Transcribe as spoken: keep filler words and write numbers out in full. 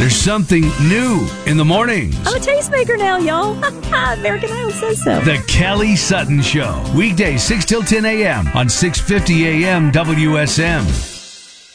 There's something new in the mornings. I'm a tastemaker now, y'all. American Idol says so. The Kelly Sutton Show. Weekdays six till ten a.m. on six fifty a.m. W S M.